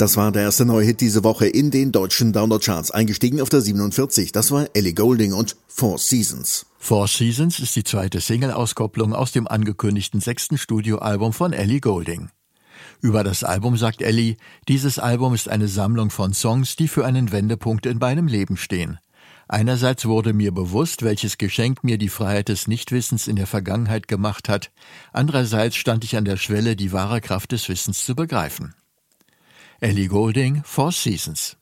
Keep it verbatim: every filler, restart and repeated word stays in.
Das war der erste neue Hit diese Woche in den deutschen Download-Charts. Eingestiegen auf der siebenundvierzig. Das war Ellie Goulding und Four Seasons. Four Seasons ist die zweite Single-Auskopplung aus dem angekündigten sechsten Studioalbum von Ellie Goulding. Über das Album sagt Ellie, dieses Album ist eine Sammlung von Songs, die für einen Wendepunkt in meinem Leben stehen. Einerseits wurde mir bewusst, welches Geschenk mir die Freiheit des Nichtwissens in der Vergangenheit gemacht hat. Andererseits stand ich an der Schwelle, die wahre Kraft des Wissens zu begreifen. Ellie Goulding, Four Seasons.